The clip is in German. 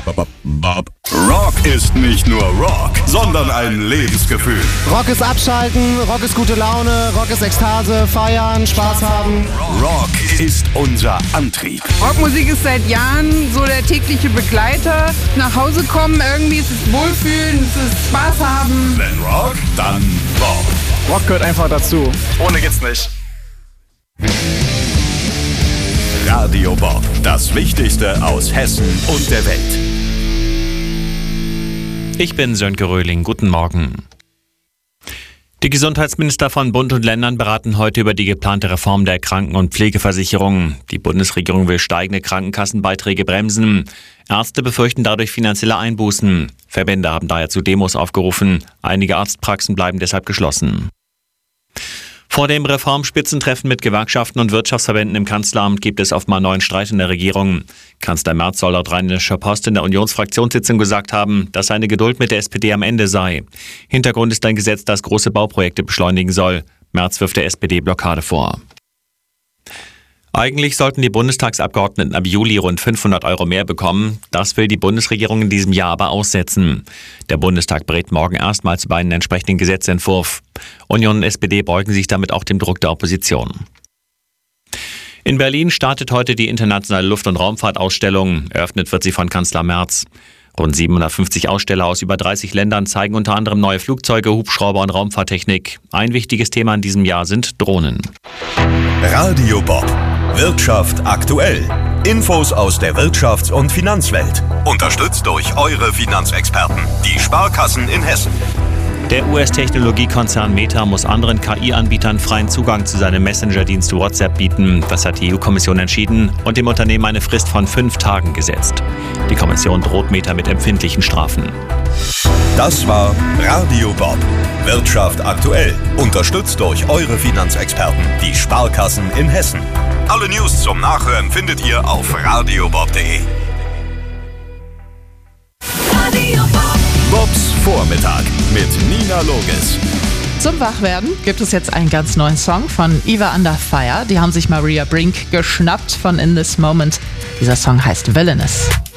Rock ist nicht nur Rock, sondern ein Lebensgefühl. Rock ist Abschalten, Rock ist gute Laune, Rock ist Ekstase, feiern, Spaß haben. Rock ist unser Antrieb. Rockmusik ist seit Jahren so der tägliche Begleiter. Nach Hause kommen, irgendwie ist es Wohlfühlen, es ist Spaß haben. Wenn Rock, dann Bob. Rock gehört einfach dazu. Ohne geht's nicht. Radio Bob, das Wichtigste aus Hessen und der Welt. Ich bin Sönke Röhling. Guten Morgen. Die Gesundheitsminister von Bund und Ländern beraten heute über die geplante Reform der Kranken- und Pflegeversicherung. Die Bundesregierung will steigende Krankenkassenbeiträge bremsen. Ärzte befürchten dadurch finanzielle Einbußen. Verbände haben daher zu Demos aufgerufen. Einige Arztpraxen bleiben deshalb geschlossen. Vor dem Reformspitzentreffen mit Gewerkschaften und Wirtschaftsverbänden im Kanzleramt gibt es offenbar neuen Streit in der Regierung. Kanzler Merz soll laut Rheinischer Post in der Unionsfraktionssitzung gesagt haben, dass seine Geduld mit der SPD am Ende sei. Hintergrund ist ein Gesetz, das große Bauprojekte beschleunigen soll. Merz wirft der SPD Blockade vor. Eigentlich sollten die Bundestagsabgeordneten ab Juli rund 500 € mehr bekommen. Das will die Bundesregierung in diesem Jahr aber aussetzen. Der Bundestag berät morgen erstmals über einen entsprechenden Gesetzentwurf. Union und SPD beugen sich damit auch dem Druck der Opposition. In Berlin startet heute die internationale Luft- und Raumfahrtausstellung. Eröffnet wird sie von Kanzler Merz. Rund 750 Aussteller aus über 30 Ländern zeigen unter anderem neue Flugzeuge, Hubschrauber und Raumfahrttechnik. Ein wichtiges Thema in diesem Jahr sind Drohnen. Radio Bob. Wirtschaft aktuell. Infos aus der Wirtschafts- und Finanzwelt. Unterstützt durch eure Finanzexperten, die Sparkassen in Hessen. Der US-Technologiekonzern Meta muss anderen KI-Anbietern freien Zugang zu seinem Messenger-Dienst WhatsApp bieten. Das hat die EU-Kommission entschieden und dem Unternehmen eine Frist von 5 Tagen gesetzt. Die Kommission droht Meta mit empfindlichen Strafen. Das war Radio Bob. Wirtschaft aktuell. Unterstützt durch eure Finanzexperten, die Sparkassen in Hessen. Alle News zum Nachhören findet ihr auf radiobob.de. Radio Bob. Bobs Vormittag mit Nina Loges. Zum Wachwerden gibt es jetzt einen ganz neuen Song von Eva Under Fire. Die haben sich Maria Brink geschnappt von In This Moment. Dieser Song heißt Villainous.